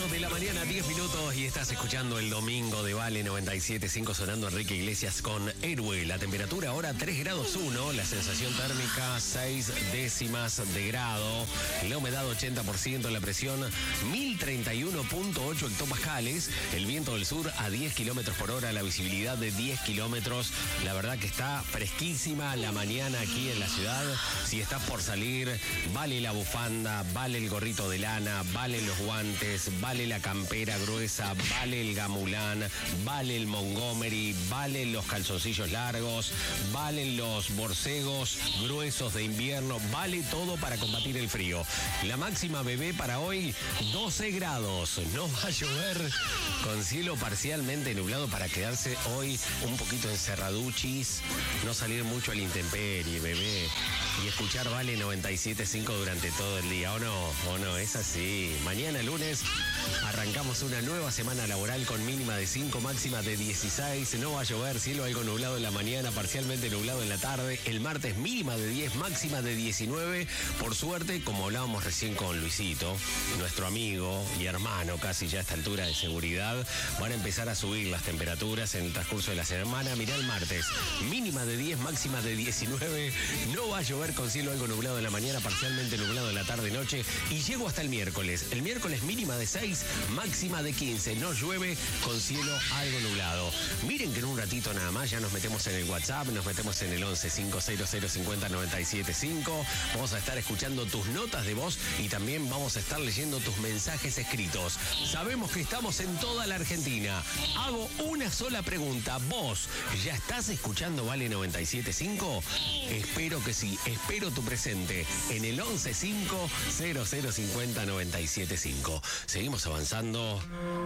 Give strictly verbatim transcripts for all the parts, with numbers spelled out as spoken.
de la mañana, diez minutos, y estás escuchando el domingo de Vale noventa y siete punto cinco sonando Enrique Iglesias con Héroe. La temperatura ahora tres grados uno, la sensación térmica seis décimas de grado, la humedad ochenta por ciento, la presión mil treinta y uno punto ocho hectopascales, el viento del sur a diez kilómetros por hora, la visibilidad de diez kilómetros. La verdad que está fresquísima la mañana aquí en la ciudad. Si estás por salir, vale la bufanda, vale el gorrito de lana, vale los guantes, vale la campera gruesa, vale el gamulán, vale el Montgomery, vale los calzoncillos largos, valen los borcegos gruesos de invierno, vale todo para combatir el frío. La máxima, bebé, para hoy, doce grados. No va a llover, con cielo parcialmente nublado para quedarse hoy un poquito encerraduchis, no salir mucho a la intemperie, bebé, y escuchar Vale noventa y siete punto cinco durante todo el día, ¿o no? ¿O no? Es así. Mañana lunes arrancamos una nueva semana laboral con mínima de cinco, máxima de dieciséis. No va a llover, cielo algo nublado en la mañana, parcialmente nublado en la tarde. El martes mínima de diez, máxima de diecinueve. Por suerte, como hablábamos recién con Luisito, nuestro amigo y hermano casi ya a esta altura de seguridad, van a empezar a subir las temperaturas en el transcurso de la semana. Mirá el martes, mínima de diez, máxima de diecinueve. No va a llover, con cielo algo nublado en la mañana, parcialmente nublado en la tarde y noche. Y llego hasta el miércoles. El miércoles mínima de seis, máxima de quince. No llueve, con cielo algo nublado. Miren que en un ratito nada más ya nos metemos en el WhatsApp, nos metemos en el once cinco cero cero cincuenta noventa y siete cinco. Vamos a estar escuchando tus notas de voz y también vamos a estar leyendo tus mensajes escritos. Sabemos que estamos en toda la Argentina. Hago una sola pregunta. ¿Vos ya estás escuchando Vale noventa y siete punto cinco? Espero que sí. Espero tu presente en el once cinco cero cero cincuenta noventa y siete cinco. Seguimos avanzando.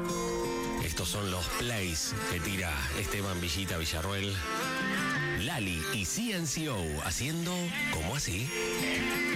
Estos son los plays que tira Esteban Villita Villarroel, Lali y C N C O haciendo como así.